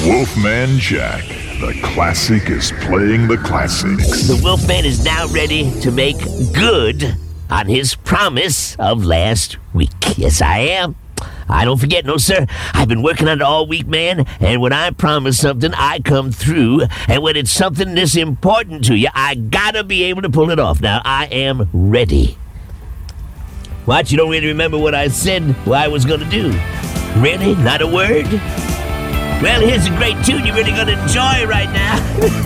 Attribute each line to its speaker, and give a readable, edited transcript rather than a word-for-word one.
Speaker 1: Wolfman Jack. The classic is playing the classics.
Speaker 2: The Wolfman is now ready to make good on his promise of last week. Yes, I am. I don't forget, no, sir. I've been working on it all week, man, and when I promise something, I come through, and when it's something this important to you, I gotta be able to pull it off. Now, I am ready. What, you don't really remember what I said what I was gonna do? Really? Not a word? Well, here's a great tune you're really gonna enjoy right now.